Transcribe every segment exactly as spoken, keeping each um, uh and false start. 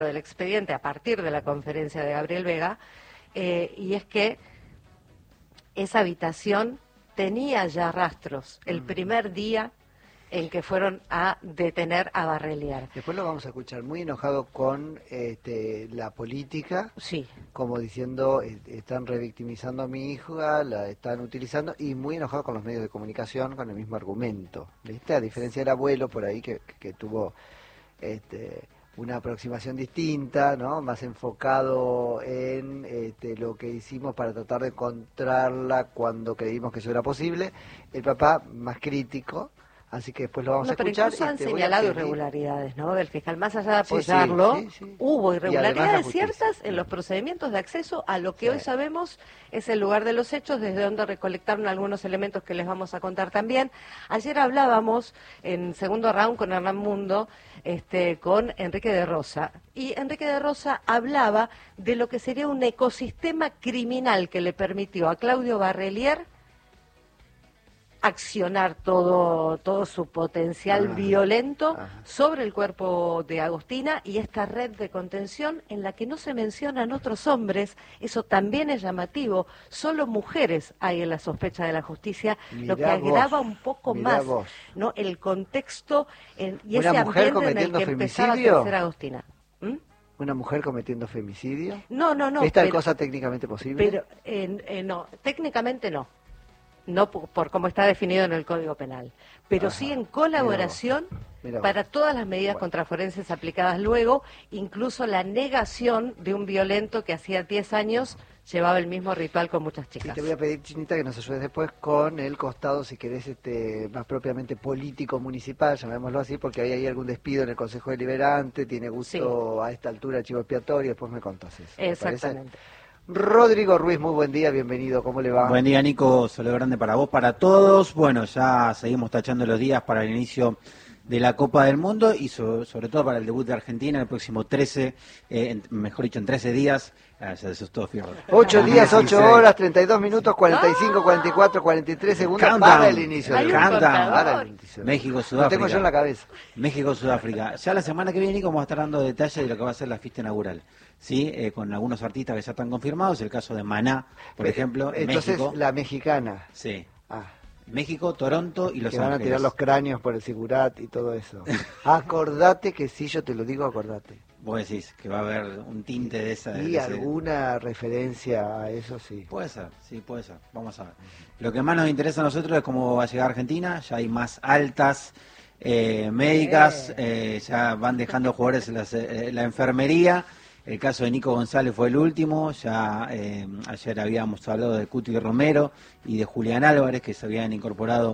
del expediente a partir de la conferencia de Gabriel Vega, eh, y es que esa habitación tenía ya rastros el primer día en que fueron a detener a Barrelier. Después lo vamos a escuchar muy enojado con este, la política, sí, como diciendo, eh, están revictimizando a mi hija, la están utilizando, y muy enojado con los medios de comunicación con el mismo argumento, ¿viste? A diferencia del abuelo por ahí que, que, que tuvo este, una aproximación distinta, ¿no? Más enfocado en este, lo que hicimos para tratar de encontrarla cuando creímos que eso era posible. El papá más crítico. Así que después lo vamos no, a escuchar. Pero incluso han y señalado pedir... irregularidades, ¿no? Del fiscal, más allá de Sí, apoyarlo, sí, sí, sí. hubo irregularidades ciertas en sí. los procedimientos de acceso a lo que sí. hoy sabemos es el lugar de los hechos, desde donde recolectaron algunos elementos que les vamos a contar también. Ayer hablábamos en segundo round con Hernán Mundo, este, con Enrique de Rosa, y Enrique de Rosa hablaba de lo que sería un ecosistema criminal que le permitió a Claudio Barrelier accionar todo todo su potencial ah, violento ah. sobre el cuerpo de Agostina y esta red de contención en la que no se mencionan otros hombres. Eso también es llamativo, solo mujeres hay en la sospecha de la justicia, Mirá lo que agrava vos, un poco mirá más vos. no el contexto en, y ¿Una ese mujer ambiente en el que empezaba a femicidio? crecer Agostina. ¿Mm? ¿Una mujer cometiendo femicidio? No, no, no. ¿Es tal pero, cosa técnicamente posible? Pero eh, eh, no, técnicamente no. No por, por cómo está definido en el Código Penal, pero Ajá, sí en colaboración mirá vos, mirá vos. para todas las medidas Bueno. contraforenses aplicadas luego, incluso la negación de un violento que hacía diez años llevaba el mismo ritual con muchas Y chicas. te voy a pedir, Chinita, que nos ayudes después con el costado, si querés, este, más propiamente político municipal, llamémoslo así, porque hay ahí algún despido en el Consejo Deliberante, tiene gusto sí. a esta altura el chivo expiatorio, después me contás eso. Exactamente. Rodrigo Ruiz, muy buen día, bienvenido, ¿cómo le va? Buen día, Nico, saludo grande para vos, para todos. Bueno, ya seguimos tachando los días para el inicio de la Copa del Mundo y so, sobre todo para el debut de Argentina el próximo trece, eh, mejor dicho, en trece días. Ah, ya se asustó, fierro. ocho días, ocho horas, treinta y dos minutos, cuarenta y cinco, cuarenta y cuatro, cuarenta y tres segundos Countdown. para el inicio del Countdown. inicio. México, Sudáfrica. Lo tengo yo en la cabeza. México, Sudáfrica. Ya la semana que viene, Nico, vamos a estar dando detalles de lo que va a ser la fiesta inaugural. Sí, eh, con algunos artistas que ya están confirmados, el caso de Maná, por ejemplo, en Entonces, México. la mexicana. Sí. Ah. México, Toronto y Los que van Ángeles. a tirar los cráneos por el Sigurat y todo eso. Acordate que si yo te lo digo, acordate. Vos decís que va a haber un tinte de esa... Y de ese... alguna referencia a eso, sí. Puede ser, sí, puede ser. Vamos a ver. Lo que más nos interesa a nosotros es cómo va a llegar Argentina. Ya hay más altas eh, médicas, eh, ya van dejando jugadores en las, eh, la enfermería. El caso de Nico González fue el último, ya eh, ayer habíamos hablado de Cuti Romero y de Julián Álvarez, que se habían incorporado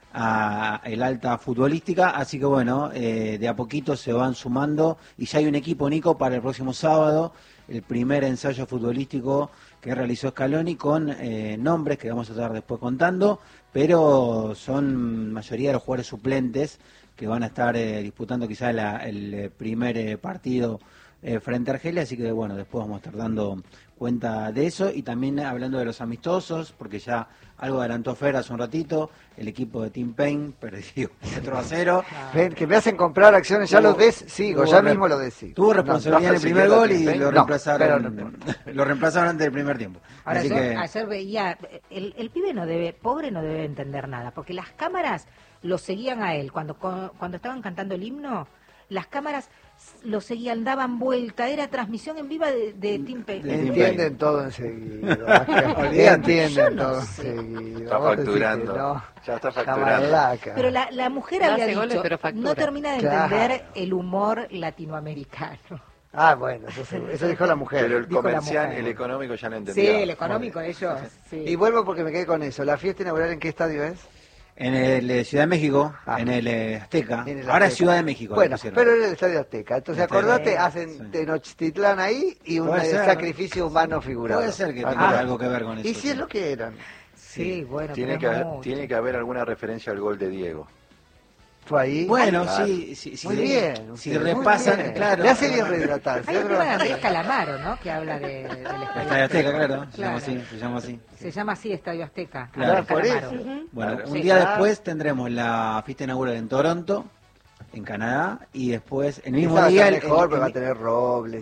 a el alta futbolística, así que bueno, eh, de a poquito se van sumando y ya hay un equipo, Nico, para el próximo sábado, el primer ensayo futbolístico que realizó Scaloni con eh, nombres que vamos a estar después contando, pero son mayoría de los jugadores suplentes que van a estar eh, disputando quizás la, el primer eh, partido Eh, frente a Argelia, así que bueno, después vamos a estar dando cuenta de eso y también hablando de los amistosos, porque ya algo adelantó Fer hace un ratito, el equipo de Team Pain perdió cuatro a cero. Ven, que me hacen comprar acciones, ya los des, sigo, ya mismo lo decís. Tuvo responsabilidad no, en el primer gol y lo no, reemplazaron, no, lo reemplazaron antes del primer tiempo. Ahora, así yo que... ayer veía, el, el pibe no debe, pobre no debe entender nada, porque las cámaras lo seguían a él, cuando, cuando estaban cantando el himno, las cámaras lo seguían, daban vuelta, era transmisión en viva de, de Team Pain. Entienden todo enseguida. Entienden todo enseguida. Está facturando. No, ya está facturando. Pero la, la mujer No había hace goles, dicho, pero factura. no termina de Claro. entender el humor latinoamericano. Ah, bueno, eso, se- eso dijo la mujer. Pero el Dijo la comercial, mujer. el económico ya no Sí, entendía. el económico, ellos, sí. Y vuelvo porque me quedé con eso. ¿La fiesta inaugural en qué estadio es? En el eh, Ciudad de México, Ah. en el eh, Azteca, En el ahora Azteca. Ciudad de México. Bueno, le pusieron. pero era el Estadio Azteca. Entonces, El Estadio acordate, Azteca. hacen Sí. Tenochtitlán ahí y un Puede eh, ser. sacrificio humano figurado. Puede ser que tenga Acordate. algo que ver con eso. Y si sí. es lo que eran. Sí, bueno, Tiene que, pero es haber, mucho. tiene que haber alguna referencia al gol de Diego. Fue ahí. Bueno, Claro. sí, sí, sí, Muy sí. bien. Si ustedes, muy repasan, bien. claro. Le hace bien rehidratarse. Hay un otro- programa de Andrés Calamaro, ¿no? Que habla de, del Estadio Estadio Azteca, claro, se llama Claro. así, se llama así. Se llama así Estadio Azteca. Claro, Andrés por Calamaro. eso. Ujú. Bueno, Claro. un Sí, día claro. después tendremos la fiesta inaugural en Toronto, en Canadá, y después, el mismo Quizás día... está el- mejor, el- pero va a el- tener robles.